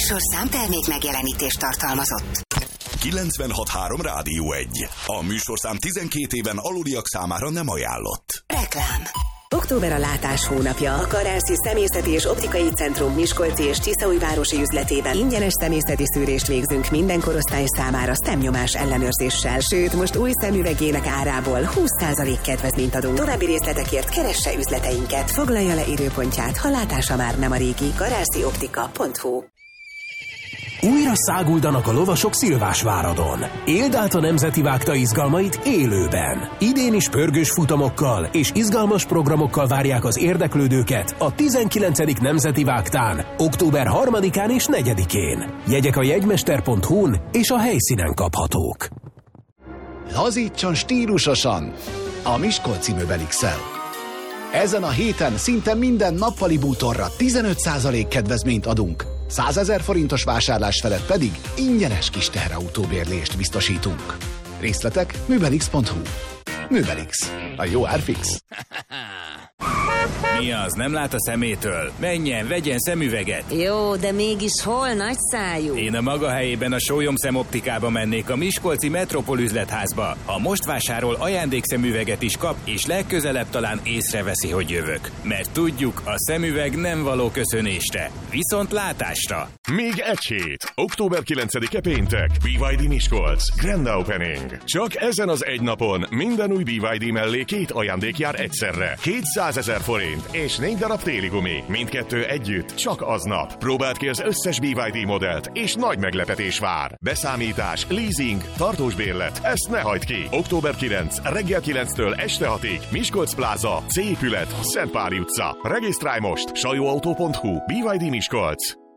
műsorszám termék megjelenítést tartalmazott. 96.3 Rádió 1. A műsorszám 12 éven aluliak számára nem ajánlott. Reklám. Október a látás hónapja. A Karászi Szemészeti és Optikai Centrum Miskolci és Tiszaújvárosi üzletében ingyenes szemészeti szűrést végzünk minden korosztály számára szemnyomás ellenőrzéssel. Sőt, most új szemüvegének árából 20% kedvezményt adunk. További részletekért keresse üzleteinket. Foglalja le időpontját, ha látása már nem a régi. karászioptika.hu. Újra száguldanak a lovasok Szilvásváradon. Éld át a Nemzeti Vágta izgalmait élőben. Idén is pörgős futamokkal és izgalmas programokkal várják az érdeklődőket a 19. Nemzeti Vágtán, október 3-án és 4-én. Jegyek a jegymester.hu-n és a helyszínen kaphatók. Lazítson stílusosan a Miskolci Möbelix-el. Ezen a héten szinte minden nappali bútorra 15% kedvezményt adunk. 100 000 forintos vásárlás felett pedig ingyenes kis teherautóbérlést biztosítunk. Részletek möbelix.hu. Möbelix. A jó ár fix. Mi az, nem lát a szemétől? Menjen, vegyen szemüveget! Jó, de mégis hol nagy szájú? Én a maga helyében a Sólyom Optikába mennék, a miskolci Metropol üzletházba. Ha most vásárol, ajándékszemüveget is kap, és legközelebb talán észreveszi, hogy jövök. Mert tudjuk, a szemüveg nem való köszönésre, viszont látásra. Még egy hét. Október 9-e péntek. BYD Miskolc. Grand Opening. Csak ezen az egy napon minden új BYD mellé 2 ajándék jár egyszerre. 200 000 forint és 4 darab téli gumi. Mindkettő együtt csak aznap. Próbáld ki az összes BYD modellt, és nagy meglepetés vár. Beszámítás, leasing, tartós bérlet. Ezt ne hagyd ki. Október 9. reggel 9-től este 6-ig. Miskolc Pláza, C épület, Szentpáli utca. Regisztrálj most. sajóautó.hu. BYD Miskolc.